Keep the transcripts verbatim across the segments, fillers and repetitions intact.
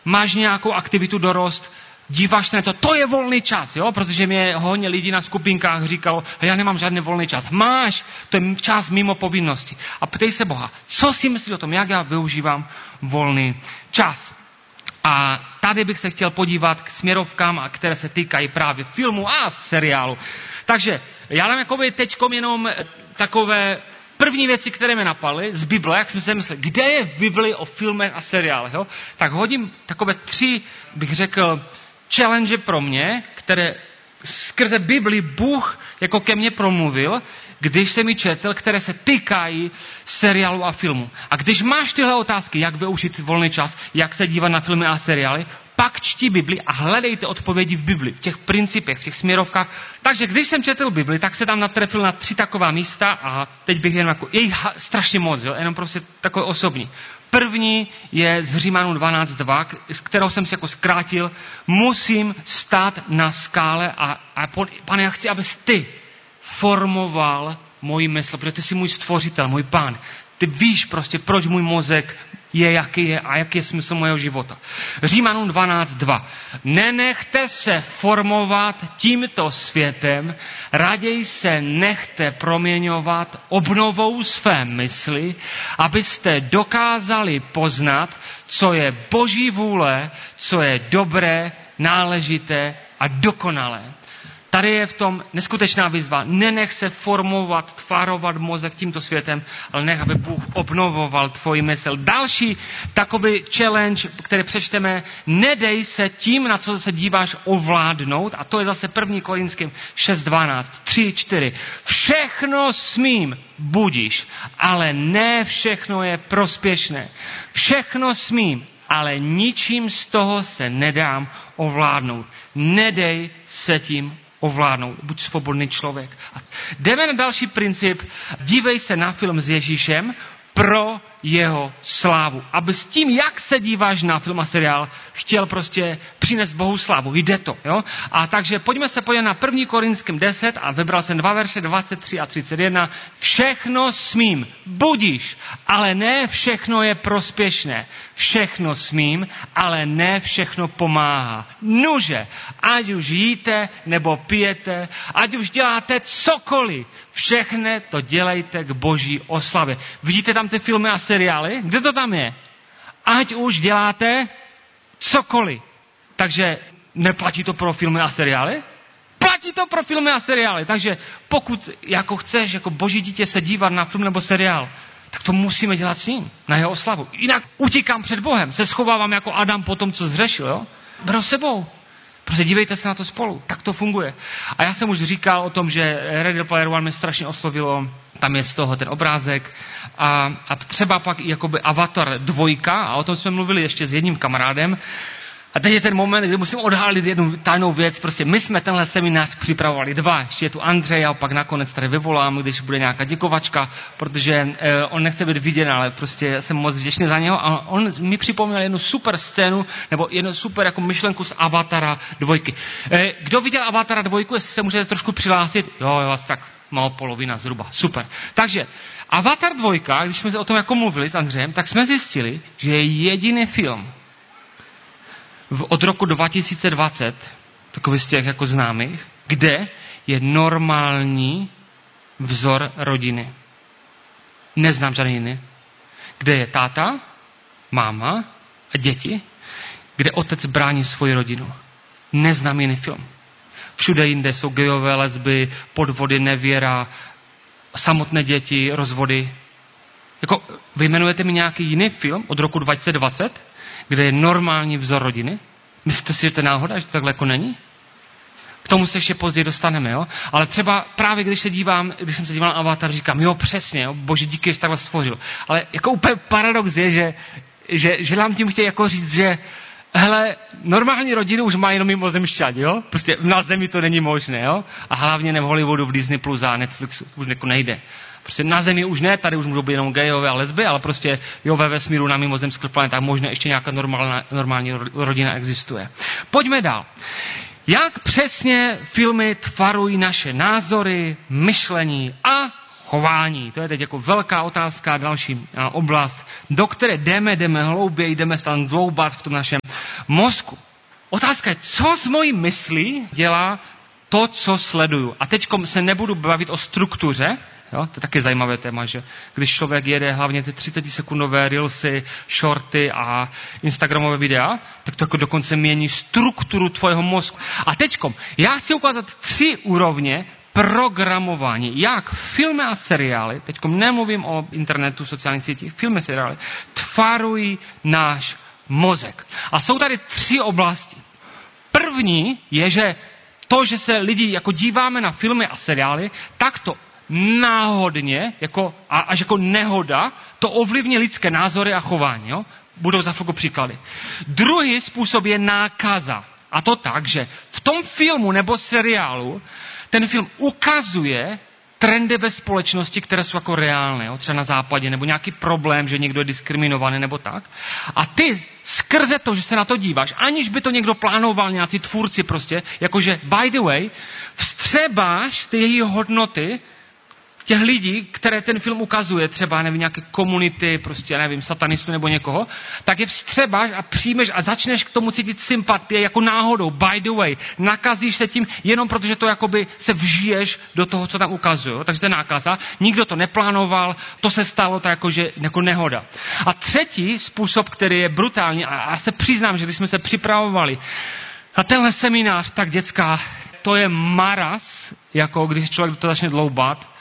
máš nějakou aktivitu dorost, díváš se na to, to je volný čas, jo? Protože mě hodně lidí na skupinkách říkalo, já nemám žádný volný čas. Máš, to je čas mimo povinnosti. A ptej se Boha, co si myslíš o tom, jak já využívám volný čas. A tady bych se chtěl podívat k směrovkám, které se týkají právě filmu a seriálu. Takže já dám jakoby teďkom jenom takové první věci, které mě napadly z Bible, jak jsem si myslel, kde je v Bibli o filmech a seriálech, jo? Tak hodím takové tři, bych řekl, challenge pro mě, které skrze Bibli Bůh jako ke mně promluvil, když jsem mi četl, které se týkají seriálu a filmu. A když máš tyhle otázky, jak využít volný čas, jak se dívat na filmy a seriály, pak čti Bibli a hledejte odpovědi v Bibli, v těch principech, v těch směrovkách. Takže když jsem četl Bibli, tak se tam natrefil na tři taková místa a teď bych jenom jako, je jich strašně moc, jo? Jenom prostě takové osobní. První je z Římanů dvanáct dva, z kterého jsem si jako zkrátil, musím stát na skále a, a pane, já chci, abys ty formoval moji mysl, protože ty jsi můj stvořitel, můj pán. Ty víš prostě, proč můj mozek je, jaký je a jaký je smysl mého života. Římanům dvanáct dva. Nenechte se formovat tímto světem, raději se nechte proměňovat obnovou své mysli, abyste dokázali poznat, co je Boží vůle, co je dobré, náležité a dokonalé. Tady je v tom neskutečná výzva. Nenech se formovat, tvarovat mozek tímto světem, ale nech, aby Bůh obnovoval tvoji mysl. Další takový challenge, který přečteme, nedej se tím, na co se díváš, ovládnout. A to je zase první Korinským šest dvanáct. tři čtyři. Všechno smím, budíš, ale ne všechno je prospěšné. Všechno smím, ale ničím z toho se nedám ovládnout. Nedej se tím ovládnout. Buď svobodný člověk. A jdeme na další princip. Dívej se na film s Ježíšem pro jeho slávu. Aby s tím, jak se díváš na film a seriál, chtěl prostě přinést Bohu slávu. Jde to. Jo? A takže pojďme se podívat na první Korinským deset a vybral jsem dva verše dvacet tři a třicet jedna. Všechno smím, budíš, ale ne všechno je prospěšné. Všechno smím, ale ne všechno pomáhá. Nuže, ať už jíte nebo pijete, ať už děláte cokoliv, všechno to dělejte k Boží oslavě. Vidíte tam ty filmy a seriály? Kde to tam je? Ať už děláte cokoliv. Takže neplatí to pro filmy a seriály? Platí to pro filmy a seriály. Takže pokud jako chceš jako Boží dítě se dívat na film nebo seriál, tak to musíme dělat s ním, na jeho oslavu. Jinak utíkám před Bohem, se schovávám jako Adam po tom, co zřešil. Jo? Bro sebou. Prostě dívejte se na to spolu. Tak to funguje. A já jsem už říkal o tom, že Ready Player One mě strašně oslovilo. Tam je z toho ten obrázek. A, a třeba pak i jakoby Avatar dvojka. A o tom jsme mluvili ještě s jedním kamarádem. A teď je ten moment, kdy musím odhalit jednu tajnou věc. Prostě my jsme tenhle seminář připravovali dva. Ještě je tu Andrej a pak nakonec tady vyvolám, když bude nějaká děkovačka, protože eh, on nechce být viděn, ale prostě jsem moc vděčný za něho. A on mi připomněl jednu super scénu, nebo jednu super jako myšlenku z Avatara dvojky. Eh, kdo viděl Avatara dvojku, jestli se můžete trošku přihlásit? Jo, jo, tak no, polovina zhruba. Super. Takže Avatar dvojka, když jsme o tom jako mluvili s Andrejem, tak jsme zjistili, že je jediný film od roku dva tisíce dvacet, takový z těch jako známých, kde je normální vzor rodiny. Neznám žádný jiný. Kde je táta, máma a děti, kde otec brání svoji rodinu. Neznám jiný film. Všude jinde jsou gejové, lesby, podvody, nevěra, samotné děti, rozvody. Jako, vyjmenujete mi nějaký jiný film od roku dva tisíce dvacet, kde je normální vzor rodiny? Myslíte si, že to je náhoda, že to takhle jako není? K tomu se ještě později dostaneme, jo? Ale třeba právě když se dívám, když jsem se díval na Avatar, říkám, jo, přesně, jo, Bože, díky, že jsi takhle stvořil. Ale jako úplně paradox je, že, že, že nám tím chtějí jako říct, že hele, normální rodinu už má jenom mimozemšťani, jo? Prostě na zemi to není možné, jo? A hlavně ne v Hollywoodu, v Disney Plus a Netflixu, už jako nejde. Prostě na zemi už ne, tady už můžou být jenom gejové a lesby, ale prostě jo, ve vesmíru na mimozemských planetách možná ještě nějaká normální, normální rodina existuje. Pojďme dál. Jak přesně filmy tvarují naše názory, myšlení a chování? To je teď jako velká otázka, další oblast, do které jdeme, jdeme hlouběji, jdeme se tam dloubat v tom našem mozku. Otázka je, co z mojí myslí dělá to, co sleduju. A teď se nebudu bavit o struktuře, jo? To je taky zajímavé téma, že když člověk jede hlavně ty třicetisekundové reelsy, shorty a instagramové videa, tak to jako dokonce mění strukturu tvojeho mozku. A teďkom, já chci ukázat tři úrovně programování, jak filmy a seriály, teďkom nemluvím o internetu, sociálních sítích, filmy a seriály, tvarují náš mozek. A jsou tady tři oblasti. První je, že to, že se lidi jako díváme na filmy a seriály, tak to náhodně, jako, a, až jako nehoda, to ovlivní lidské názory a chování. Jo? Budou za chvilku příklady. Druhý způsob je nákaza. A to tak, že v tom filmu nebo seriálu ten film ukazuje trendy ve společnosti, které jsou jako reálné, jo? Třeba na západě, nebo nějaký problém, že někdo je diskriminovaný, nebo tak. A ty skrze to, že se na to díváš, aniž by to někdo plánoval, nějací tvůrci prostě, jakože by the way, vstřebáš ty její hodnoty těch lidí, které ten film ukazuje, třeba, nevím, nějaké komunity, prostě, nevím, satanistů nebo někoho, tak je vstřebáš a přijmeš a začneš k tomu cítit sympatie jako náhodou, by the way. Nakazíš se tím jenom protože to jakoby se vžiješ do toho, co tam ukazuje. Takže to je nákaza. Nikdo to neplánoval, to se stalo tak jakože, jako nehoda. A třetí způsob, který je brutální, a já se přiznám, že když jsme se připravovali na tenhle seminář, tak děcka, to je maras, jako když člověk to začne dloubat,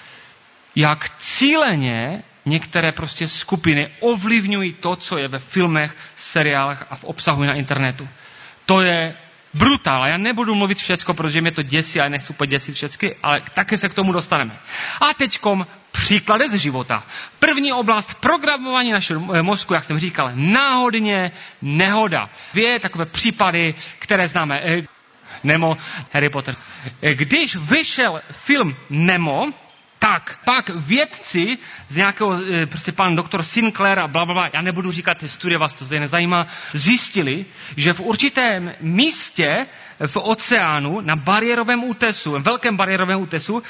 jak cíleně některé prostě skupiny ovlivňují to, co je ve filmech, seriálech a v obsahu na internetu. To je brutál. Já nebudu mluvit všecko, protože mě to děsí, a nechci úplně děsit všecky, ale taky se k tomu dostaneme. A teďkom příklady z života. První oblast, programování našeho mozku, jak jsem říkal, náhodně nehoda. Dvě takové případy, které známe. Nemo, Harry Potter. Když vyšel film Nemo, tak pak vědci z nějakého, prostě pan doktor Sinclair a blablabla, já nebudu říkat ty studie, vás to zde nezajímá, zjistili, že v určitém místě v oceánu, na bariérovém útesu, velkém bariérovém útesu,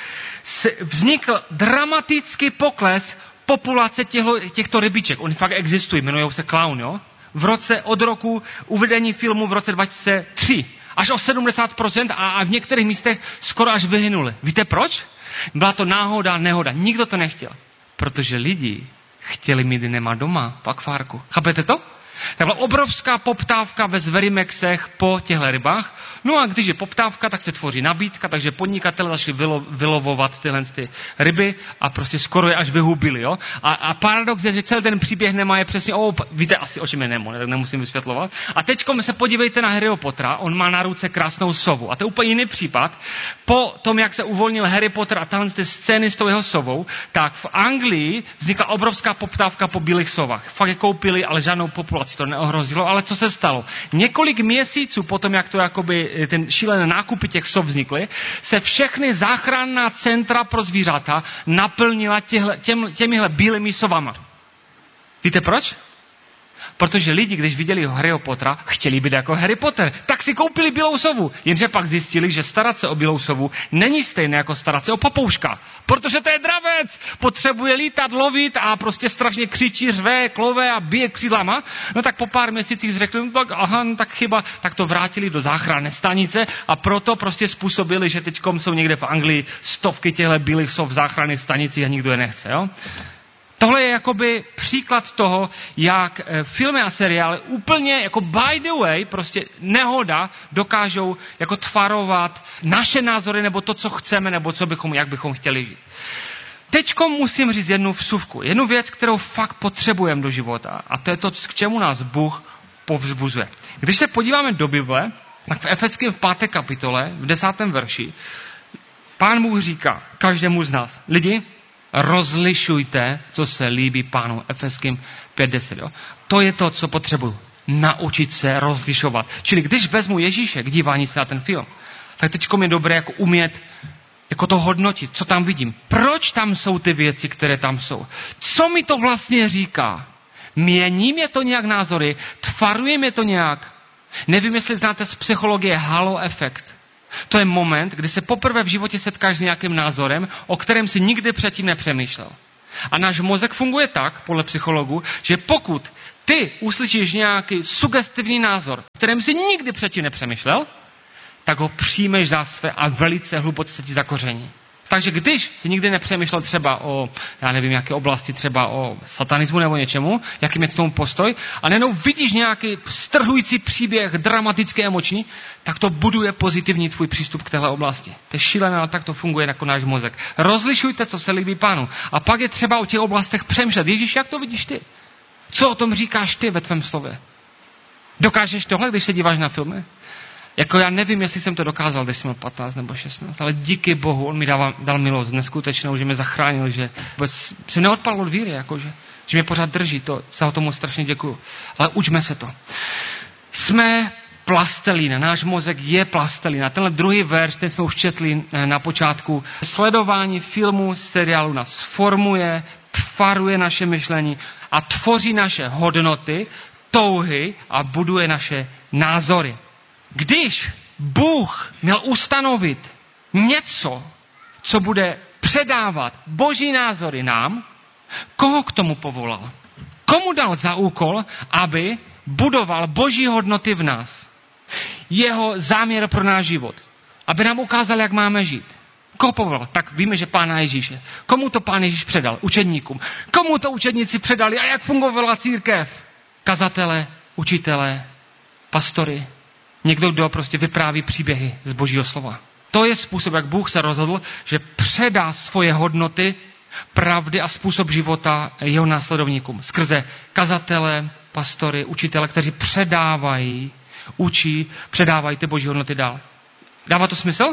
vznikl dramatický pokles populace těchto, těchto rybiček. Oni fakt existují, jmenují se klaun, jo? V roce, od roku uvedení filmu v roce dva tisíce tři. Až o sedmdesát procent a, a v některých místech skoro až vyhynuli. Víte proč? Byla to náhoda, nehoda. Nikdo to nechtěl. Protože lidi chtěli mít Nema doma v akvárku. Chápete to? Tak byla obrovská poptávka ve Zverimexech po těchto rybách. No a když je poptávka, tak se tvoří nabídka, takže podnikatelé začali vylo, vylovovat tyhle ty ryby a prostě skoro je až vyhubili. Jo? A, a paradox je, že celý ten příběh Nema je přesně, oh, víte asi, o čem je Nemo, tak nemusím vysvětlovat. A teďko se podívejte na Harryho Pottera, on má na ruce krásnou sovu. A to je úplně jiný případ. Po tom, jak se uvolnil Harry Potter a tahle ty scény s tou jeho sovou, tak v Anglii vznikla obrovská poptávka po bílých sovách. Fakt je koupili, ale žádnou populaci to neohrozilo, ale co se stalo? Několik měsíců potom, jak to jakoby ten šílený nákupy těch sov vznikly, se všechny záchranná centra pro zvířata naplnila těhle, těm, těmihle bílými sovama. Víte proč? Protože lidi, když viděli Harryho Pottera, chtěli být jako Harry Potter, tak si koupili bílou sovu. Jenže pak zjistili, že starat se o bílou sovu není stejné jako starat se o papouška. Protože to je dravec, potřebuje lítat, lovit a prostě strašně křičí, řve, klove a bije křídlama. No tak po pár měsících řekli, no tak aha, no tak chyba, tak to vrátili do záchranné stanice a proto prostě způsobili, že teďkom jsou někde v Anglii stovky těchto bílých sov v záchranných stanicích a nikdo je nechce, jo? Tohle je jakoby příklad toho, jak filmy a seriály úplně jako by the way, prostě nehoda, dokážou jako tvarovat naše názory nebo to, co chceme, nebo co bychom, jak bychom chtěli žít. Teďko musím říct jednu vsuvku, jednu věc, kterou fakt potřebujeme do života a to je to, k čemu nás Bůh povzbuzuje. Když se podíváme do Bible, tak v Efeským v páté kapitole, v desátém verši, Pán Bůh říká každému z nás, lidi, rozlišujte, co se líbí Pánu. Efeským pět deset. Jo? To je to, co potřebuju. Naučit se rozlišovat. Čili když vezmu Ježíše k dívání se na ten film, tak teďko je dobré jako umět jako to hodnotit, co tam vidím. Proč tam jsou ty věci, které tam jsou? Co mi to vlastně říká? Mění mě to nějak názory? Tvaruje mě to nějak? Nevím, jestli znáte z psychologie halo efekt. To je moment, kdy se poprvé v životě setkáš s nějakým názorem, o kterém si nikdy předtím nepřemýšlel. A náš mozek funguje tak, podle psychologů, že pokud ty uslyšíš nějaký sugestivní názor, kterým jsi nikdy předtím nepřemýšlel, tak ho přijmeš za své a velice hluboce se ti zakoření. Takže když jsi nikdy nepřemýšlel třeba o, já nevím, jaké oblasti, třeba o satanismu nebo něčemu, jakým je k tomu postoj, a nejenom vidíš nějaký strhující příběh, dramatický, emoční, tak to buduje pozitivní tvůj přístup k téhle oblasti. To je šílené, ale tak to funguje jako náš mozek. Rozlišujte, co se líbí Pánu. A pak je třeba o těch oblastech přemýšlet. Ježíš, jak to vidíš ty? Co o tom říkáš ty ve tvém slově? Dokážeš tohle, když se díváš na filmy? Jako já nevím, jestli jsem to dokázal, když jsem měl patnáct nebo šestnáct, ale díky Bohu, on mi dal, dal milost neskutečnou, že mě zachránil, že vůbec jsem neodpadl od víry, jakože, že mě pořád drží, to, za tomu strašně děkuju. Ale učme se to. Jsme plastelína, náš mozek je plastelína. Tenhle druhý verš, ten jsme už četli na počátku. Sledování filmu, seriálu nás formuje, tvaruje naše myšlení a tvoří naše hodnoty, touhy a buduje naše názory. Když Bůh měl ustanovit něco, co bude předávat boží názory nám, koho k tomu povolal? Komu dal za úkol, aby budoval boží hodnoty v nás? Jeho záměr pro náš život. Aby nám ukázal, jak máme žít. Koho povolal? Tak víme, že Pána Ježíše. Komu to Pán Ježíš předal? Učedníkům. Komu to učedníci předali a jak fungovala církev? Kazatele, učitele, pastory. Někdo, kdo prostě vypráví příběhy z božího slova. To je způsob, jak Bůh se rozhodl, že předá svoje hodnoty, pravdy a způsob života jeho následovníkům. Skrze kazatele, pastory, učitele, kteří předávají, učí, předávají ty boží hodnoty dál. Dává to smysl?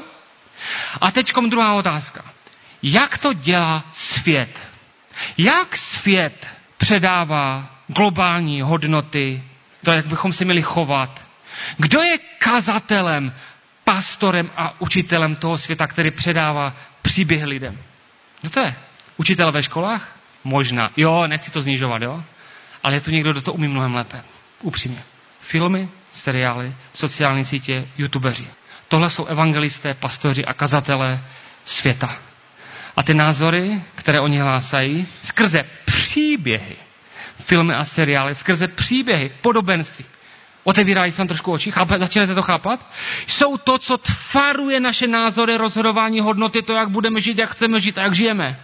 A teďkom druhá otázka. Jak to dělá svět? Jak svět předává globální hodnoty, to, jak bychom se měli chovat? Kdo je kazatelem, pastorem a učitelem toho světa, který předává příběh lidem? Kdo to je? Učitel ve školách? Možná. Jo, nechci to znižovat, jo? Ale je tu někdo, kdo to umí mnohem lépe. Upřímně. Filmy, seriály, sociální sítě, youtubeři. Tohle jsou evangelisté, pastoři a kazatelé světa. A ty názory, které oni hlásají, skrze příběhy, filmy a seriály, skrze příběhy, podobenství, otevírají se tam trošku oči, chápe, začínáte to chápat? Jsou to, co tvaruje naše názory, rozhodování, hodnoty, to, jak budeme žít, jak chceme žít a jak žijeme.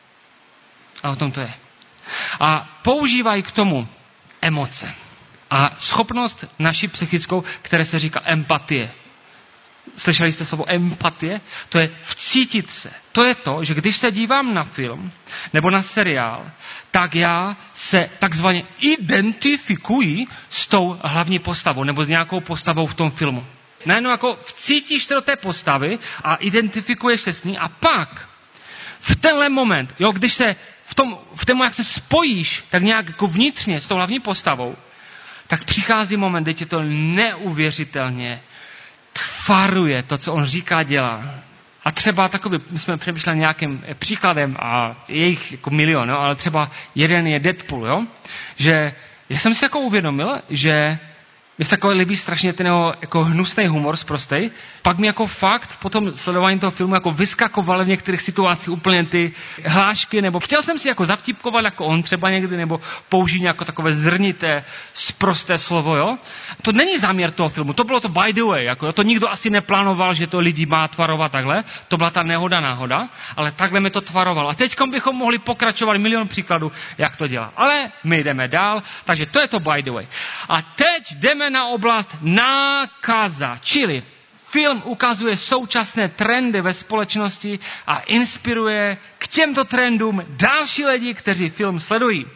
A o tom to je. A používají k tomu emoce. A schopnost naší psychickou, které se říká empatie. Slyšeli jste slovo empatie? To je vcítit se. To je to, že když se dívám na film nebo na seriál, tak já se takzvaně identifikuji s tou hlavní postavou nebo s nějakou postavou v tom filmu. Najednou jako vcítíš se do té postavy a identifikuješ se s ní a pak v tenhle moment, jo, když se v tom, v tom, jak se spojíš tak nějak jako vnitřně s tou hlavní postavou, tak přichází moment, kdy tě to neuvěřitelně tvaruje to, co on říká, dělá. A třeba takový, my jsme přemýšleli nějakým příkladem a je jich jako milion, jo, ale třeba jeden je Deadpool, jo, že já jsem si jako uvědomil, že mi v takové líbí strašně ten jeho jako hnusný humor sprostej. Pak mi jako fakt po tom sledování toho filmu jako vyskakovaly v některých situacích úplně ty hlášky, nebo chtěl jsem si jako zavtipkovat jako on třeba někdy, nebo použít jako takové zrnité, sprosté slovo, jo. To není záměr toho filmu, to bylo to by the way, jako jo? To nikdo asi neplánoval, že to lidi má tvarovat takhle, to byla ta nehoda náhoda, ale takhle mi to tvarovalo. A teďkom bychom mohli pokračovat milion příkladů, jak to dělá. Ale my jdeme dál, takže to je to by the way. A teď jdeme na oblast nákaza, čili film ukazuje současné trendy ve společnosti a inspiruje k těmto trendům další lidi, kteří film sledují.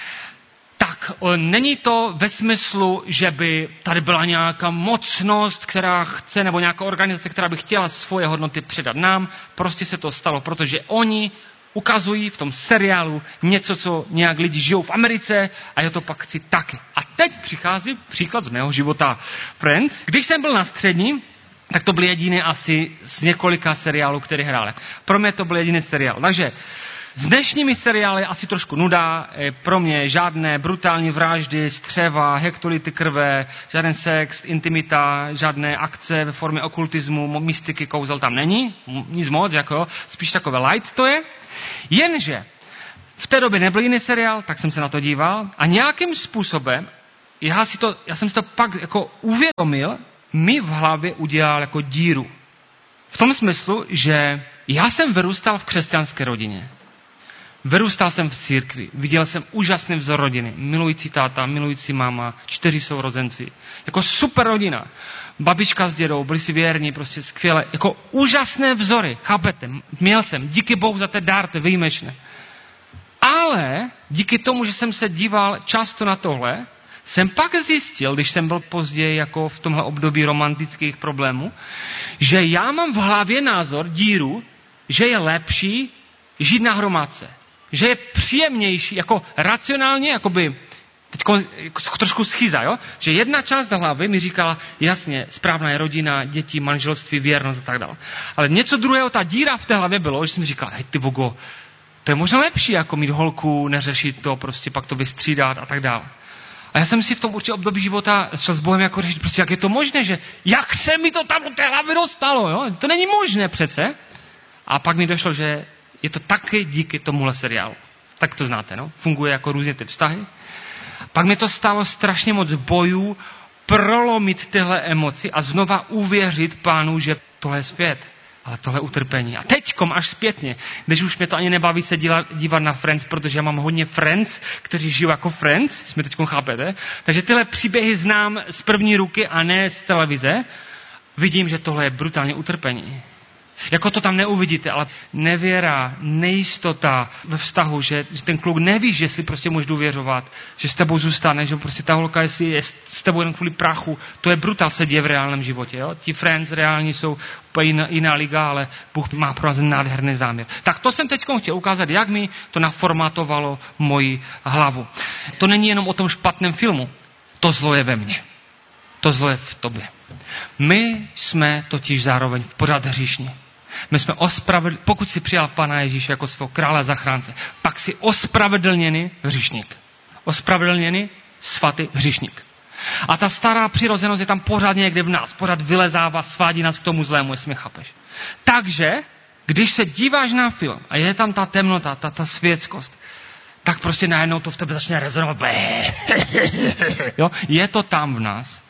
Tak není to ve smyslu, že by tady byla nějaká mocnost, která chce, nebo nějaká organizace, která by chtěla svoje hodnoty předat nám. Prostě se to stalo, protože oni ukazují v tom seriálu něco, co nějak lidi žijou v Americe a já to pak chci taky. A teď přichází příklad z mého života. Friends, když jsem byl na střední, tak to byl jediný asi z několika seriálů, který hrál. Pro mě to byl jediný seriál. Takže s dnešními seriály asi trošku nuda, pro mě žádné brutální vraždy, střeva, hektolitry krve, žádný sex, intimita, žádné akce ve formě okultismu, mystiky, kouzel tam není, nic moc, jako jo, spíš takové light to je. Jenže V té době nebyl jiný seriál, tak jsem se na to díval a nějakým způsobem, já, si to, já jsem si to pak jako uvědomil, mi v hlavě udělal jako díru. V tom smyslu, že já jsem vyrůstal v křesťanské rodině. Vyrůstal jsem v církvi, viděl jsem úžasný vzor rodiny, milující táta, milující máma, čtyři sourozenci. Jako super rodina. Babička s dědou, byli si věrní, prostě skvěle. Jako úžasné vzory, chápete? Měl jsem, díky Bohu za ten dár, to je výjimečné. Ale díky tomu, že jsem se díval často na tohle, jsem pak zjistil, když jsem byl později jako v tomhle období romantických problémů, že já mám v hlavě názor, díru, že je lepší žít na hromádce. Že je příjemnější, jako racionálně, jakoby, teďko trošku schiza, jo? Že jedna část hlavy mi říkala, jasně, správná je rodina, děti, manželství, věrnost a tak dále. Ale něco druhého, ta díra v té hlavě bylo, že jsem říkal, hej ty vogo, to je možná lepší, jako mít holku, neřešit to, prostě pak to vystřídat a tak dále. A já jsem si v tom určitě období života šel s Bohem jako řešit, prostě jak je to možné, že jak se mi to tam do té hlavy dostalo, jo? To není možné přece. A pak mi došlo, že je to taky díky tomuhle seriálu. Tak to znáte, no? Funguje jako různě ty vztahy. Pak mi to stalo strašně moc bojů prolomit tyhle emoci a znova uvěřit Pánu, že tohle je svět. Ale tohle utrpení. A teďkom až zpětně, když už mě to ani nebaví se dívat na Friends, protože já mám hodně Friends, kteří žijou jako Friends, jsme teďkom chápete. Takže tyhle příběhy znám z první ruky a ne z televize. Vidím, že tohle je brutálně utrpení. Jako to tam neuvidíte, ale nevěra, nejistota ve vztahu, že, že ten kluk neví, že si prostě může důvěřovat, že s tebou zůstane, že prostě ta holka jestli je s tebou jen kvůli prachu. To je brutál, se děje v reálném životě. Jo? Ti Friends reální jsou úplně jiná, jiná liga, ale Bůh má pro nás nádherný záměr. Tak to jsem teď chtěl ukázat, jak mi to naformátovalo moji hlavu. To není jenom o tom špatném filmu. To zlo je ve mně. To zlo je v tobě. My jsme totiž zároveň pořád hříšní. My jsme ospravedlněni, pokud si přijal Pana Ježíše jako svého krále a zachránce, pak si ospravedlněný hříšník. Ospravedlněný svatý hříšník. A ta stará přirozenost je tam pořád někde v nás, pořád vylezává, svádí nás k tomu zlému, jestli mě chápeš. Takže, když se díváš na film a je tam ta temnota, ta, ta světskost, tak prostě najednou to v tebe začne rezonovat. Jo? Je to tam v nás.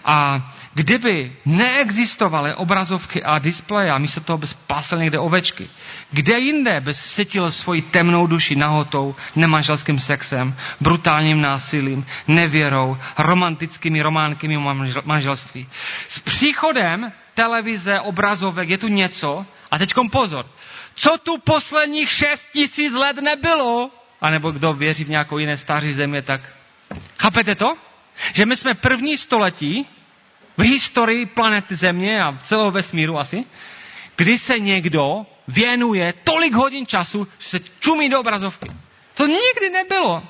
A kdyby neexistovaly obrazovky a displeje a místo toho bys pásl někde ovečky, kde jinde bys sytil svoji temnou duši nahotou, nemanželským sexem, brutálním násilím, nevěrou, romantickými románkami manželství. S příchodem televize, obrazovek je tu něco, a teďkom pozor, co tu posledních šest tisíc let nebylo, anebo kdo věří v nějakou jiné stáří země, tak chápete to? Že my jsme první století v historii planety Země a celého vesmíru asi, kdy se někdo věnuje tolik hodin času, že se čumí do obrazovky. To nikdy nebylo.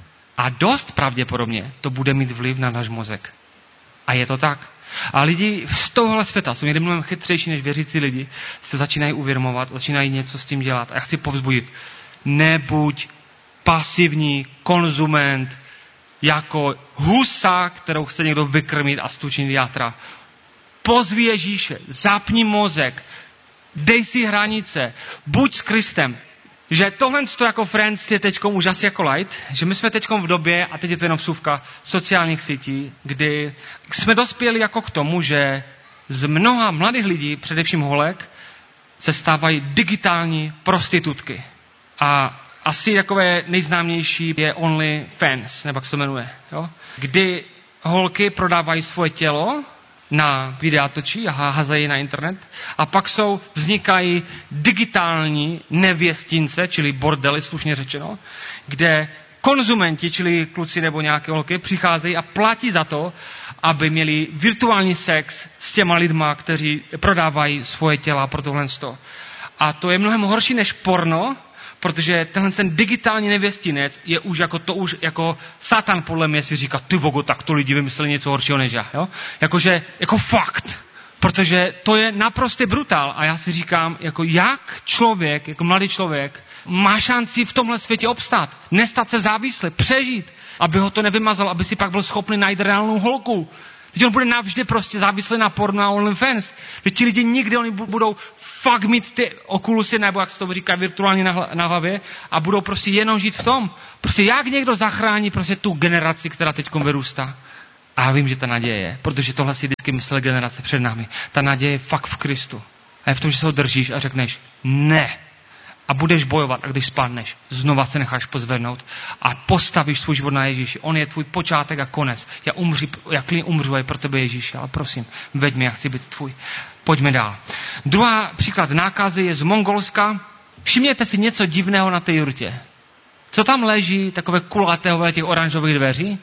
A dost pravděpodobně to bude mít vliv na náš mozek. A je to tak. A lidi z tohohle světa jsou někdy mnohem chytřejší než věřící lidi. Se začínají uvědomovat, začínají něco s tím dělat. A já chci povzbudit. Nebuď pasivní konzument, jako husa, kterou chce někdo vykrmit a stučnit játra. Pozvi Ježíše, zapni mozek, dej si hranice, buď s Kristem. Že tohle jako Friends je teďkom už asi jako light, že my jsme teďkom v době, a teď je to jenom vsuvka, sociálních sítí, kdy jsme dospěli jako k tomu, že z mnoha mladých lidí, především holek, se stávají digitální prostitutky. A asi takové nejznámější je OnlyFans, nebo jak se to jmenuje, jo? Kdy holky prodávají svoje tělo na videátočí a házejí na internet a pak jsou, vznikají digitální nevěstince, čili bordely, slušně řečeno, kde konzumenti, čili kluci nebo nějaké holky, přicházejí a platí za to, aby měli virtuální sex s těma lidma, kteří prodávají svoje těla pro tohle. A to je mnohem horší než porno, protože tenhle ten digitální nevěstinec je už jako to už jako Satan podle mě si říká, ty vogo, tak to lidi vymysleli něco horšího než já, jo? Jakože, jako fakt, protože to je naprostý brutál a já si říkám, jako jak člověk, jako mladý člověk, má šanci v tomhle světě obstát, nestat se závislý, přežít, aby ho to nevymazalo, aby si pak byl schopný najít reálnou holku. Teď on bude navždy prostě závislý na pornu a OnlyFans. Teď ti lidi nikdy oni budou fakt mít ty okulusy, nebo jak se to říká virtuálně na, hla, na hlavě a budou prostě jenom žít v tom. Prostě jak někdo zachrání prostě tu generaci, která teď vyrůstá. A já vím, že ta naděje je, protože tohle si vždycky myslel generace před námi. Ta naděje je fakt v Kristu. A je v tom, že se ho držíš a řekneš ne. A budeš bojovat a když spadneš, znova se necháš pozvednout a postavíš svůj život na Ježíši. On je tvůj počátek a konec. Já, umři, já klidně umřu a je pro tebe Ježíši, ale prosím, veď mě, já chci být tvůj. Pojďme dál. Druhá příklad nákazy je z Mongolska. Všimněte si něco divného na té jurtě. Co tam leží, takové kulatého těch oranžových dveří?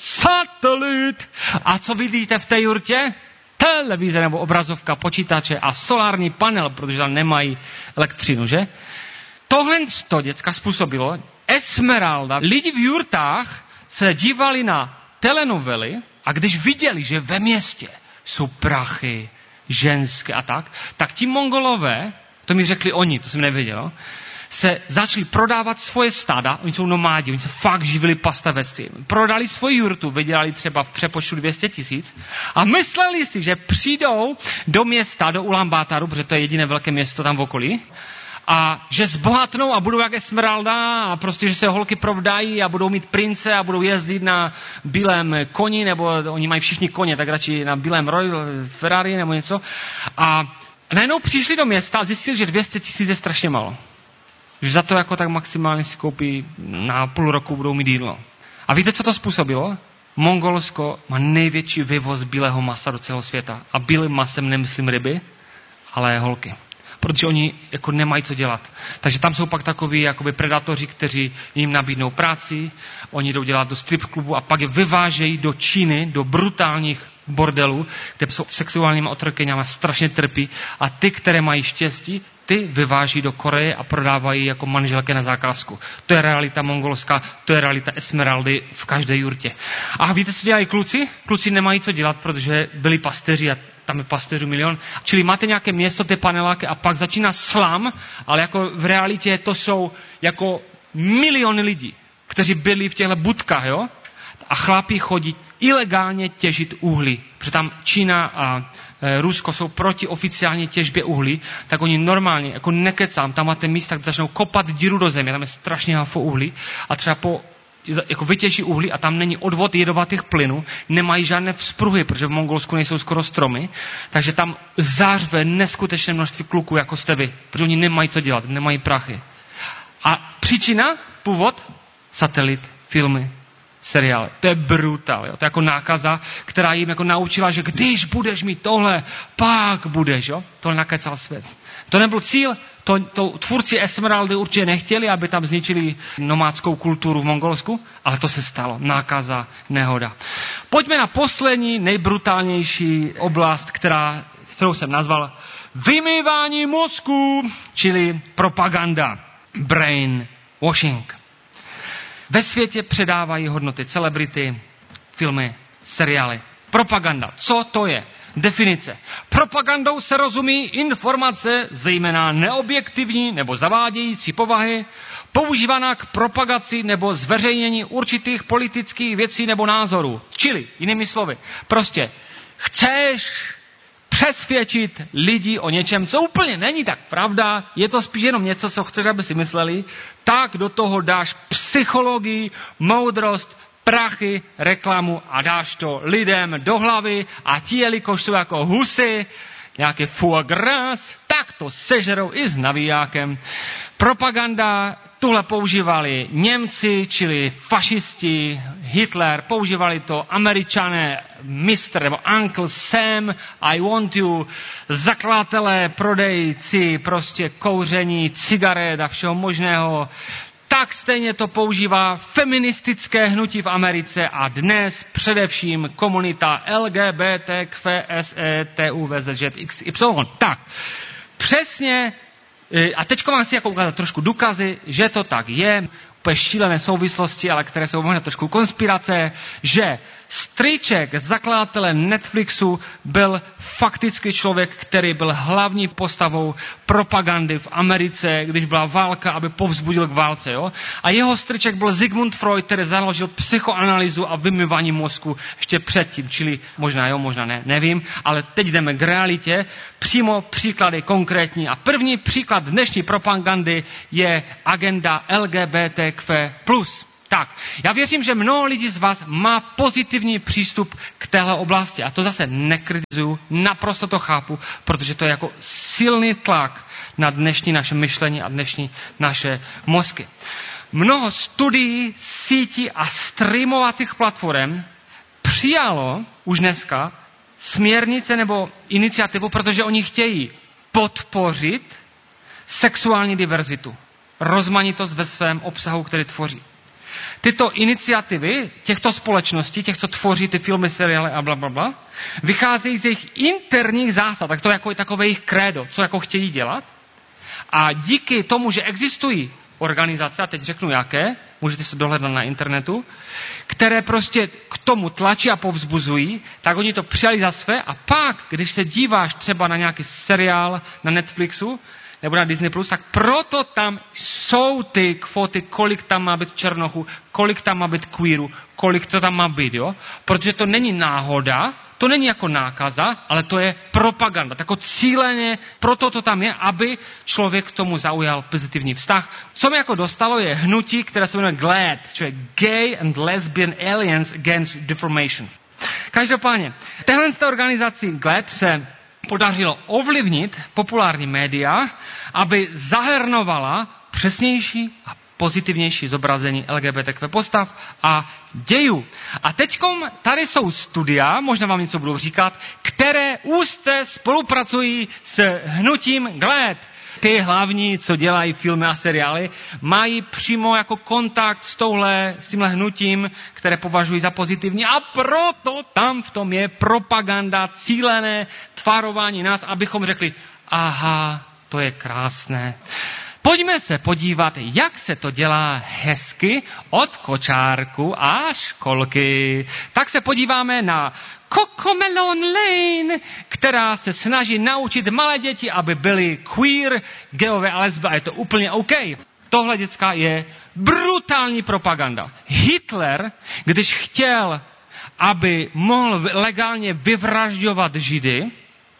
Satelit! A co vidíte v té jurtě? Televize nebo obrazovka počítače a solární panel, protože tam nemají elektřinu, že? Tohle to děcka způsobilo Esmeralda. Lidi v jurtách se dívali na telenovely a když viděli, že ve městě jsou prachy, ženské a tak, tak ti Mongolové, to mi řekli oni, to jsem nevěděl, se začali prodávat svoje stáda, oni jsou nomádi, oni se fakt živili pastavectvím. Prodali svoji jurtu, vydělali třeba v přepočtu dvě stě tisíc a mysleli si, že přijdou do města, do Ulaanbátaru, protože to je jediné velké město tam v okolí, a že zbohatnou a budou jak Esmeralda a prostě, že se holky provdají a budou mít prince a budou jezdit na bílém koni, nebo oni mají všichni koně, tak radši na bílém Royal Ferrari nebo něco. A najednou přišli do města a zjistili, že dvě stě tisíc je strašně málo. Že za to jako tak maximálně si koupí na půl roku budou mít jídlo. A víte, co to způsobilo? Mongolsko má největší vyvoz bílého masa do celého světa. A bílým masem nemyslím ryby, ale holky. Protože oni jako nemají co dělat. Takže tam jsou pak takoví jakoby predatoři, kteří jim nabídnou práci, oni jdou dělat do strip klubu a pak je vyvážejí do Číny, do brutálních bordelů, kde jsou sexuálními otrokyněmi strašně trpí a ty, které mají štěstí, ty vyváží do Koreje a prodávají jako manželky na zakázku. To je realita mongolská, to je realita Esmeraldy v každé jurtě. A víte, co dělají kluci? Kluci nemají co dělat, protože byli pasteři a tam je pasteřů milion. Čili máte nějaké město, ty paneláky a pak začíná slam, ale jako v realitě to jsou jako miliony lidí, kteří byli v těchto budkách, jo? A chlapi chodí ilegálně těžit uhlí. Protože tam Čína a e, Rusko jsou proti oficiální těžbě uhlí, tak oni normálně, jako nekecám, tam máte místa, kde začnou kopat díru do země, tam je strašně hafo uhlí a třeba po jako vytěží uhlí a tam není odvod jedovatých plynů, nemají žádné vzpruhy, protože v Mongolsku nejsou skoro stromy, takže tam zářve neskutečné množství kluků, jako jste vy, protože oni nemají co dělat, nemají prachy. A příčina, původ, satelit, filmy, seriály. To je brutál, jo? To je jako nákaza, která jim jako naučila, že když budeš mít tohle, pak budeš, jo? Tohle nakecal svět. To nebyl cíl, to, to tvůrci Esmeraldy určitě nechtěli, aby tam zničili nomádskou kulturu v Mongolsku, ale to se stalo. Nákaza, nehoda. Pojďme na poslední, nejbrutálnější oblast, která, kterou jsem nazval vymývání mozku, čili propaganda, brain washing. Ve světě předávají hodnoty celebrity, filmy, seriály. Propaganda. Co to je? Definice. Propagandou se rozumí informace, zejména neobjektivní nebo zavádějící povahy, používaná k propagaci nebo zveřejnění určitých politických věcí nebo názorů. Čili, jinými slovy, prostě chceš přesvědčit lidi o něčem, co úplně není tak pravda, je to spíš jenom něco, co chceš, aby si mysleli, tak do toho dáš psychologii, moudrost, prachy, reklamu a dáš to lidem do hlavy a ti, jelikož jsou jako husy, nějaké foie gras, tak to sežerou i s navijákem. Propaganda, tuhle používali Němci, čili fašisti, Hitler, používali to Američané, mister nebo Uncle Sam, I want you, zakladatelé, prodejci, prostě kouření, cigaret a všeho možného. Tak stejně to používá feministické hnutí v Americe a dnes především komunita L G B T Q S E T U V Z Ž X Y. Tak, přesně, a teď vám si jako ukázat trošku důkazy, že to tak je, úplně šílené souvislosti, ale které jsou možná trošku konspirace, že strýček zakladatele Netflixu byl fakticky člověk, který byl hlavní postavou propagandy v Americe, když byla válka, aby povzbudil k válce. Jo? A jeho strýček byl Sigmund Freud, který založil psychoanalýzu a vymývání mozku ještě předtím. Čili možná jo, možná ne, nevím, ale teď jdeme k realitě. Přímo příklady konkrétní. A první příklad dnešní propagandy je agenda L G B T Q plus. Tak, já věřím, že mnoho lidí z vás má pozitivní přístup k téhle oblasti. A to zase nekritizuju, naprosto to chápu, protože to je jako silný tlak na dnešní naše myšlení a dnešní naše mozky. Mnoho studií, sítí a streamovacích platform přijalo už dneska směrnice nebo iniciativu, protože oni chtějí podpořit sexuální diverzitu, rozmanitost ve svém obsahu, který tvoří. Tyto iniciativy těchto společností, těch, co tvoří ty filmy, seriály a blablabla, vycházejí z jejich interních zásad, tak to je jako takové jejich krédo, co jako chtějí dělat. A díky tomu, že existují organizace, a teď řeknu jaké, můžete se dohledat na internetu, které prostě k tomu tlačí a povzbuzují, tak oni to přijali za své a pak, když se díváš třeba na nějaký seriál na Netflixu, nebo na Disney plus, tak proto tam jsou ty kvóty, kolik tam má být černochů, kolik tam má být queerů, kolik to tam má být, jo? Protože to není náhoda, to není jako nákaza, ale to je propaganda. Tak cíleně, proto to tam je, aby člověk k tomu zaujal pozitivní vztah. Co mi jako dostalo je hnutí, které se jmenuje GLAAD, čili Gay and Lesbian Alliance Against Deformation. Každopádně, téhle z té organizací GLAAD se podařilo ovlivnit populární média, aby zahrnovala přesnější a pozitivnější zobrazení L G B T Q postav a dějů. A teďkom tady jsou studia, možná vám něco budou říkat, které úzce spolupracují s hnutím GLAAD. Ty hlavní, co dělají filmy a seriály, mají přímo jako kontakt s touhle, s tímhle hnutím, které považují za pozitivní. A proto tam v tom je propaganda, cílené tvarování nás, abychom řekli, aha, to je krásné. Pojďme se podívat, jak se to dělá hezky od kočárku a školky. Tak se podíváme na Cocomelon Lane, která se snaží naučit malé děti, aby byly queer, geové a lesby. A je to úplně OK. Tohle, děcka, je brutální propaganda. Hitler, když chtěl, aby mohl legálně vyvražďovat Židy,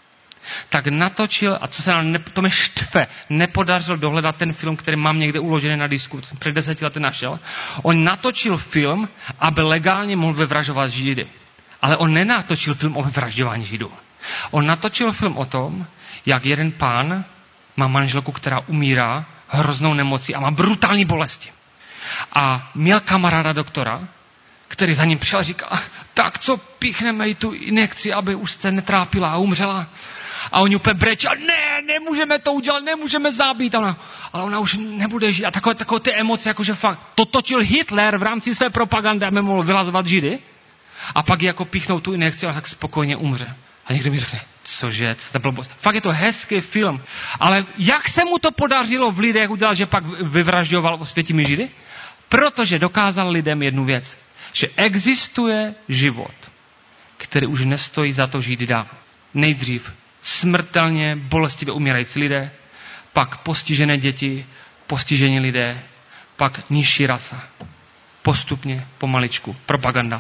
tak natočil, a co se nám, ne, to mě štve, nepodařil dohledat ten film, který mám někde uložený na disku, jsem před deseti lety našel. On natočil film, aby legálně mohl vyvražďovat Židy. Ale on nenatočil film o vyvražďování Židů. On natočil film o tom, jak jeden pán má manželku, která umírá hroznou nemocí a má brutální bolesti. A měl kamaráda doktora, který za ním přišel a říká, tak co, píchneme jí tu injekci, aby už se netrápila a umřela. A oni úplně brečí, ne, nemůžeme to udělat, nemůžeme zabít. A ona, ale ona už nebude žít. A takové, takové ty emoce, jakože fakt, to točil Hitler v rámci své propagandy, aby mohl vylazovat Židy. A pak jako píchnou tu injekci a tak spokojně umře. A někdo mi řekne, cože, co to blbost. Fakt je to hezký film. Ale jak se mu to podařilo v lidech udělat, že pak vyvražďoval osvětimi Židy? Protože dokázal lidem jednu věc. Že existuje život, který už nestojí za to žít dál. Nejdřív smrtelně bolestivě umírající lidé, pak postižené děti, postižení lidé, pak nižší rasa. Postupně, pomaličku, propaganda.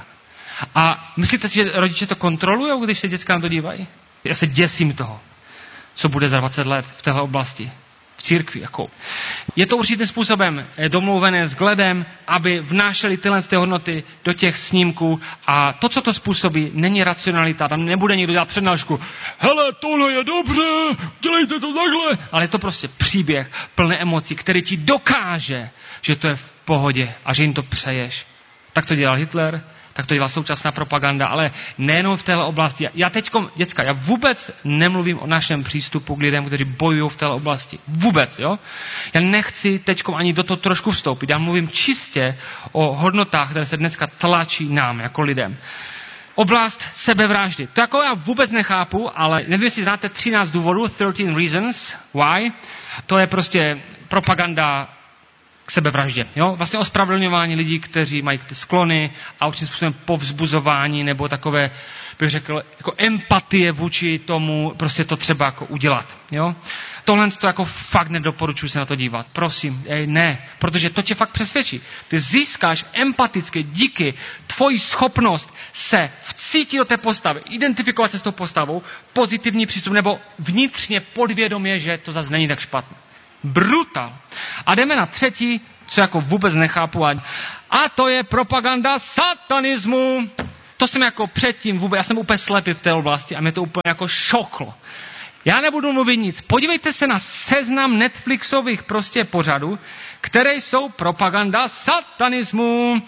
A myslíte si, že rodiče to kontrolují, když se děcka na to dívají? Já se děsím toho, co bude za dvacet let v téhle oblasti. V církvi. Jako. Je to určitým způsobem domluvené s GLAADem, aby vnášeli tyhle ty hodnoty do těch snímků a to, co to způsobí, není racionalita. Tam nebude někdo dělat přednášku. Hele, tohle je dobře, dělejte to takhle. Ale je to prostě příběh plný emocí, který ti dokáže, že to je v pohodě a že jim to přeješ. Tak to dělal Hitler, tak to dělá současná propaganda, ale nejenom v téhle oblasti. Já teďkom, děcka, já vůbec nemluvím o našem přístupu k lidem, kteří bojují v téhle oblasti. Vůbec, jo? Já nechci teďkom ani do toho trošku vstoupit. Já mluvím čistě o hodnotách, které se dneska tlačí nám, jako lidem. Oblast sebevraždy. To jako já vůbec nechápu, ale nevím, jestli znáte třináct důvodů, thirteen reasons why. To je prostě propaganda k sebevraždě. Jo? Vlastně ospravedlňování lidí, kteří mají ty sklony a určitým způsobem povzbuzování nebo takové, bych řekl, jako empatie vůči tomu, prostě to třeba jako udělat. Jo? Tohle to jako fakt nedoporučuji se na to dívat. Prosím, ej, ne, protože to tě fakt přesvědčí. Ty získáš empaticky díky tvoji schopnost se vcítit do té postavy, identifikovat se s tou postavou, pozitivní přístup nebo vnitřně podvědomě, že to zase není tak špatné. Brutal. A jdeme na třetí, co jako vůbec nechápu. A to je propaganda satanismu. To jsem jako předtím vůbec, já jsem úplně slepý v té oblasti a mě to úplně jako šoklo. Já nebudu mluvit nic. Podívejte se na seznam Netflixových prostě pořadů, které jsou propaganda satanismu.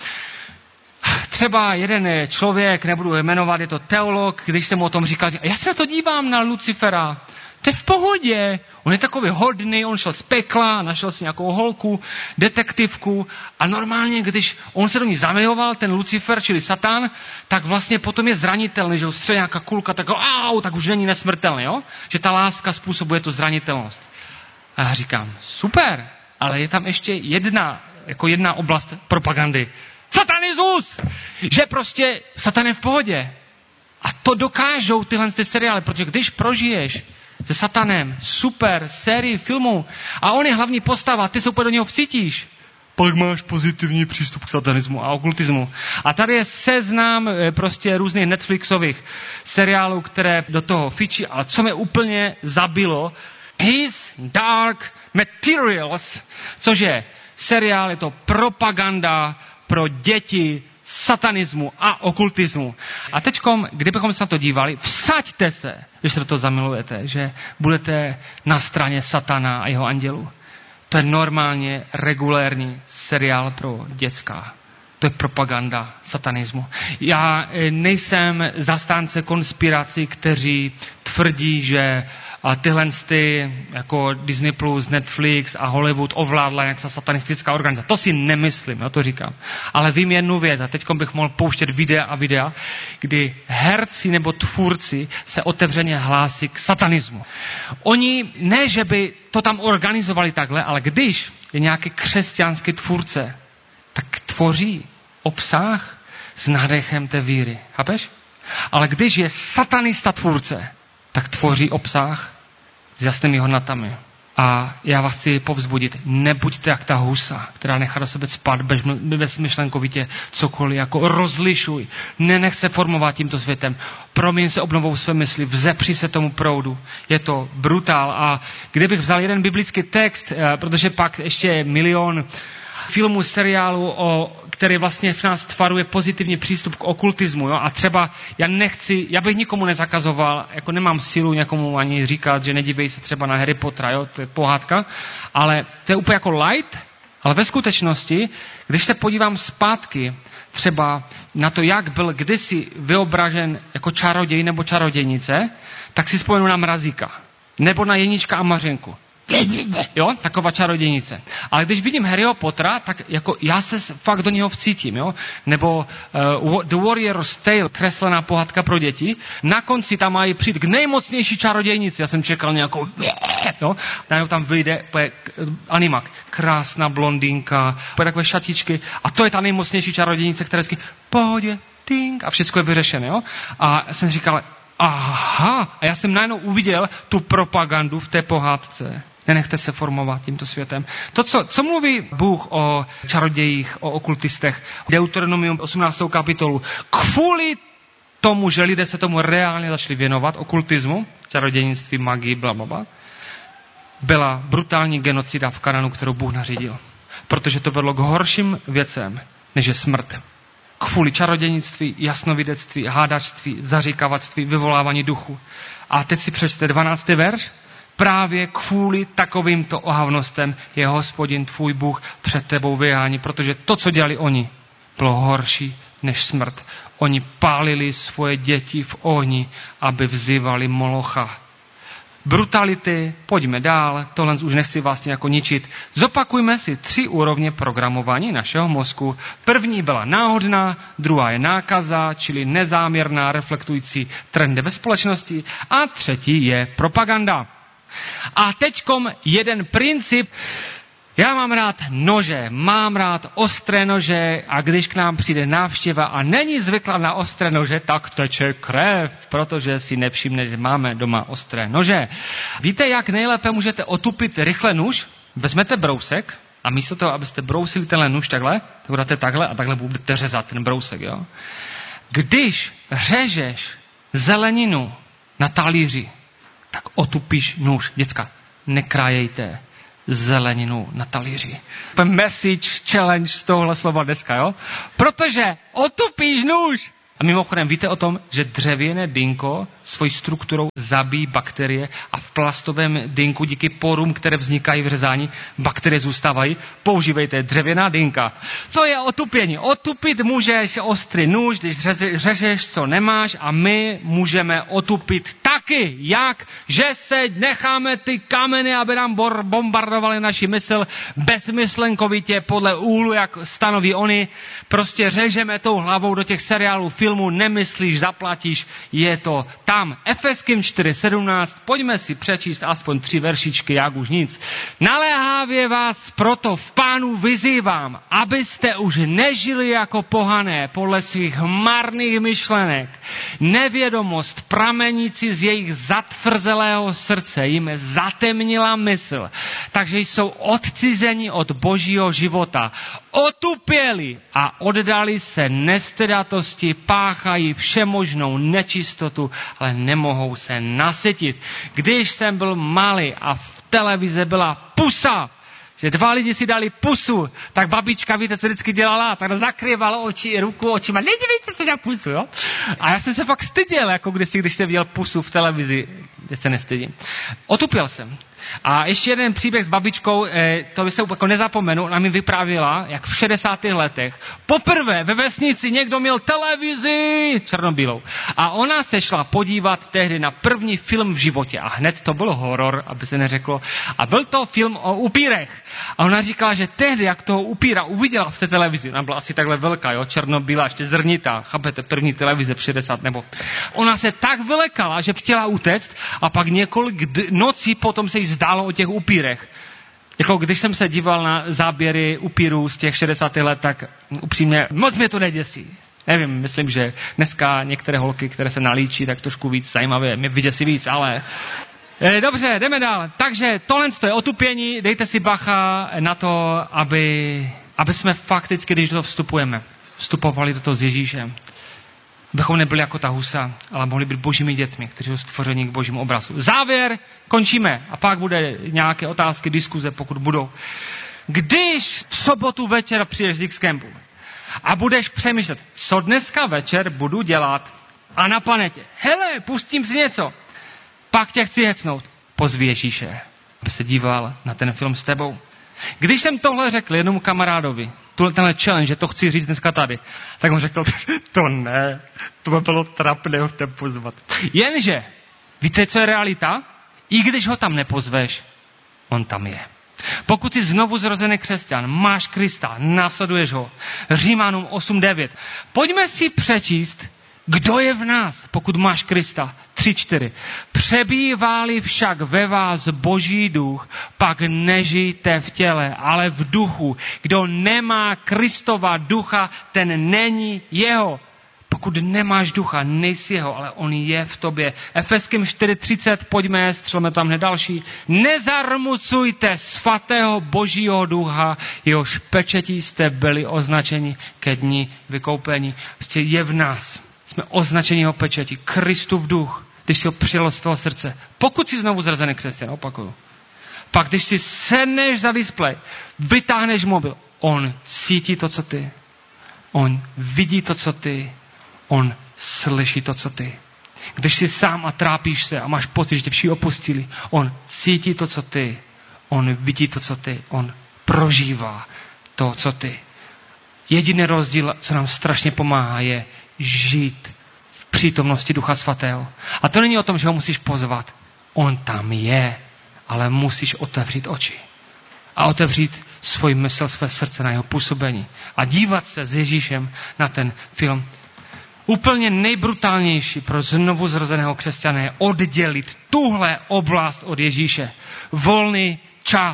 Třeba jeden člověk, nebudu jmenovat, je to teolog, když jsem mu o tom říkal, já se na to dívám na Lucifera. To je v pohodě. On je takový hodný, on šel z pekla, našel si nějakou holku, detektivku a normálně, když on se do ní zamiloval, ten Lucifer, čili Satan, tak vlastně potom je zranitelný, že ho střelí nějaká kulka, tak, au, tak už není nesmrtelný, jo? Že ta láska způsobuje tu zranitelnost. A já říkám, super, ale je tam ještě jedna, jako jedna oblast propagandy. Satanismus! Že prostě Satan je v pohodě. A to dokážou tyhle ty seriály, protože když prožiješ se Satanem, super, sérii, filmů, a on je hlavní postava, ty se úplně do něho vcítíš, pak máš pozitivní přístup k satanismu a okultismu. A tady je seznam prostě různých Netflixových seriálů, které do toho fičí, ale co mě úplně zabilo, His Dark Materials, což je seriál, je to propaganda pro děti satanismu a okultismu. A teďkom, kdybychom se na to dívali, vsaďte se, když se do toho zamilujete, že budete na straně Satana a jeho andělů. To je normálně regulérní seriál pro dětská. To je propaganda satanismu. Já nejsem zastánce konspirací, kteří tvrdí, že tyhle ty, jako Disney plus, Netflix a Hollywood ovládla nějaká satanistická organizace. To si nemyslím, já to říkám. Ale vím jednu věc a teď bych mohl pouštět videa a videa, kdy herci nebo tvůrci se otevřeně hlásí k satanismu. Oni, ne, že by to tam organizovali takhle, ale když je nějaký křesťanský tvůrce, tak tvoří obsah s nádechem té víry. Chápeš? Ale když je satanista tvůrce, tak tvoří obsah s jasnými hodnotami. A já vás chci povzbudit, nebuďte jak ta husa, která nechá do sebe spát bezmyšlenkovitě cokoliv, jako rozlišuj. Nenech se formovat tímto světem. Promiň se obnovou své mysli, vzepři se tomu proudu. Je to brutál. A kdybych vzal jeden biblický text, protože pak ještě milion filmů, seriálu, o, který vlastně v nás tvaruje pozitivní přístup k okultismu. Jo? A třeba já nechci, já bych nikomu nezakazoval, jako nemám sílu někomu ani říkat, že nedívej se třeba na Harry Pottera, jo? To je pohádka, ale to je úplně jako light, ale ve skutečnosti, když se podívám zpátky třeba na to, jak byl kdysi vyobražen jako čaroděj nebo čarodějnice, tak si vzpomenu na Mrazíka. Nebo na Jenička a Mařenku. Jo, taková čarodějnice. Ale když vidím Harryho Pottera, tak jako já se fakt do něho vcítím, jo. Nebo uh, The Warrior's Tale, kreslená pohádka pro děti. Na konci tam mají přijít k nejmocnější čarodějnici. Já jsem čekal nějakou, jo. Najednou tam vyjde animák. Krásná blondýnka, takové šatičky. A to je ta nejmocnější čarodějnice, která říká, pohodě, ting, a všechno je vyřešené, jo. A jsem říkal, aha, a já jsem najednou uviděl tu propagandu v té pohádce. Nenechte se formovat tímto světem. To, co, co mluví Bůh o čarodějích, o okultistech, Deuteronomium osmnáctou kapitolu. Kvůli tomu, že lidé se tomu reálně začali věnovat, okultismu, čarodějnictví, magii, blablabla, byla brutální genocida v Kananu, kterou Bůh nařídil. Protože to vedlo k horším věcem, než je smrt. Kvůli čarodějnictví, jasnovidectví, hádačství, zaříkavactví, vyvolávání duchu. A teď si přečte dvanáctý verš. Právě kvůli takovýmto ohavnostem je Hospodin tvůj Bůh před tebou vyhání, protože to, co dělali oni, bylo horší než smrt. Oni pálili svoje děti v ohni, aby vzývali Molocha. Brutality, pojďme dál, tohle už nechci vás nějak ničit. Zopakujme si tři úrovně programování našeho mozku. První byla náhodná, druhá je nákaza, čili nezáměrná, reflektující trendy ve společnosti, a třetí je propaganda. A teďkom jeden princip. Já mám rád nože, mám rád ostré nože a když k nám přijde návštěva a není zvyklá na ostré nože, tak teče krev, protože si nevšimne, že máme doma ostré nože. Víte, jak nejlépe můžete otupit rychle nůž? Vezmete brousek a místo toho, abyste brousili tenhle nůž takhle, tak dáte takhle a takhle budete řezat ten brousek, jo? Když řežeš zeleninu na talíři, tak otupíš nůž. Děcka, nekrájejte zeleninu na talíři. Message, challenge z tohohle slova dneska, jo? Protože otupíš nůž. A mimochodem, víte o tom, že dřevěné dýnko svojí strukturou zabíjí bakterie a v plastovém dýnku díky porům, které vznikají v řezání, bakterie zůstávají. Používejte dřevěná dýnka. Co je otupění? Otupit můžeš ostrý nůž, když řežeš, co nemáš, a my můžeme otupit taky. Jak? Že se necháme ty kameny, aby nám bombardovali naši mysl bezmyslenkovitě podle úhlu, jak stanoví oni. Prostě řežeme tou hlavou do těch seriálů, filmu, nemyslíš, zaplatíš, je to tam. Efeským čtyři sedmnáct, pojďme si přečíst aspoň tři veršičky, jak už nic. Naléhavě vás proto v Pánu vyzývám, abyste už nežili jako pohané podle svých marných myšlenek. Nevědomost pramenící z jejich zatvrzelého srdce jim zatemnila mysl, takže jsou odcizeni od božího života. Otupěli a oddali se nestydatosti, páchají všemožnou nečistotu, ale nemohou se nasytit. Když jsem byl malý a v televizi byla pusa, že dva lidi si dali pusu, tak babička, víte, co vždycky dělala? Tak zakrývala oči, ruku očima. Nedívejte se na pusu, jo? A já jsem se fakt styděl, jako kdysi, když jsem viděl pusu v televizi. Teď se nestydím. Otupěl jsem. A ještě jeden příběh s babičkou, eh, to by se jako nezapomenu, ona mi vyprávěla, jak v šedesátých letech poprvé ve vesnici někdo měl televizi černobílou. A ona se šla podívat tehdy na první film v životě. A hned to byl horor, aby se neřeklo. A byl to film o upírech. A ona říkala, že tehdy, jak toho upíra uviděla v té televizi, ona byla asi takhle velká, jo, černobílá, ještě zrnitá, chápete, první televize v šedesátých nebo. Ona se tak vylekala, že chtěla utéct a pak několik d- nocí potom se jí zdálo o těch upírech. Jako když jsem se díval na záběry upírů z těch šedesátých let, tak upřímně moc mě to neděsí. Nevím, myslím, že dneska některé holky, které se nalíčí, tak trošku víc zajímavé, mě vyděsí víc, ale... Dobře, jdeme dál. Takže tohle je otupění, dejte si bacha na to, aby, aby jsme fakticky, když do toho vstupujeme, vstupovali do toho s Ježíšem. Bychom nebyli jako ta husa, ale mohli být božími dětmi, kteří jsou stvořeni k božímu obrazu. Závěr, končíme. A pak bude nějaké otázky, diskuze, pokud budou. Když v sobotu večer přijdeš z X-Campu a budeš přemýšlet, co dneska večer budu dělat, a na planetě, hele, pustím si něco, pak tě chci hecnout, pozvi Ježíše, aby se díval na ten film s tebou. Když jsem tohle řekl jednomu kamarádovi, tenhle challenge, že to chci říct dneska tady, tak on řekl, to ne, to by bylo trapné ho tam pozvat. Jenže, víte, co je realita? I když ho tam nepozveš, on tam je. Pokud jsi znovu zrozený křesťan, máš Krista, následuješ ho. Římanům osm devět. Pojďme si přečíst, kdo je v nás, pokud máš Krista. tři čtyři. Přebývá-li však ve vás Boží duch, pak nežijte v těle, ale v duchu. Kdo nemá Kristova ducha, ten není jeho. Pokud nemáš ducha, nejsi jeho, ale on je v tobě. Efeským čtyři třicet, pojďme, střelme tam hned další. Nezarmucujte svatého Božího ducha, jehož pečetí jste byli označeni ke dni vykoupení. Prostě je v nás. Jsme označeni jeho pečetí. Kristův duch, když si ho přijal z tvého srdce. Pokud jsi znovu zrozený křesťan, opakuju. Pak když si sedneš za displej, vytáhneš mobil, on cítí to, co ty. On vidí to, co ty. On slyší to, co ty. Když jsi sám a trápíš se a máš pocit, že tě všichni opustili, on cítí to, co ty. On vidí to, co ty. On prožívá to, co ty. Jediný rozdíl, co nám strašně pomáhá, je žít v přítomnosti Ducha Svatého. A to není o tom, že ho musíš pozvat. On tam je, ale musíš otevřít oči. A otevřít svůj mysl, své srdce na jeho působení. A dívat se s Ježíšem na ten film. Úplně nejbrutálnější pro znovu zrozeného křesťana je oddělit tuhle oblast od Ježíše. Volný čas.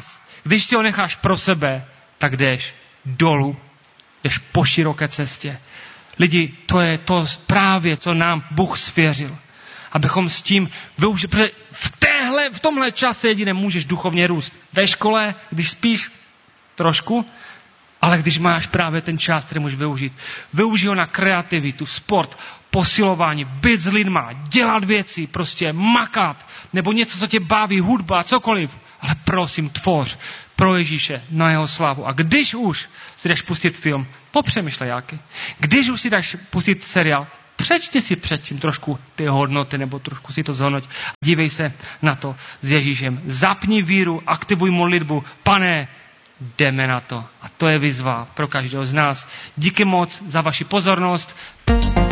Když si ho necháš pro sebe, tak jdeš dolů. Jdeš po široké cestě. Lidi, to je to právě, co nám Bůh svěřil. Abychom s tím využili. Protože v, téhle, v tomhle čase jedině můžeš duchovně růst. Ve škole, když spíš trošku, ale když máš právě ten čas, který můžeš využít. Využij ho na kreativitu, sport, posilování, být s lidma, dělat věci, prostě makat, nebo něco, co tě baví, hudba, cokoliv. Ale prosím, tvoř pro Ježíše na jeho slávu. A když už si jdeš pustit film, popřemýšlej jaký. Když už si jdeš pustit seriál, přečti si předtím trošku ty hodnoty, nebo trošku si to zhodnoť. Dívej se na to s Ježíšem. Zapni víru, aktivuj modlitbu. Pane, jdeme na to. A to je výzva pro každého z nás. Díky moc za vaši pozornost.